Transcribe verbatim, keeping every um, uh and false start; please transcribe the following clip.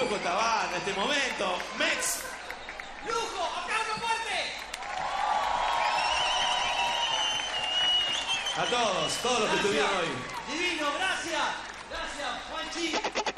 lujo esta banda, este momento. Mex. ¡Lujo! ¡Aplauso fuerte! A todos, todos los que estuvieron hoy. Divino, gracias. Gracias, Juanchi.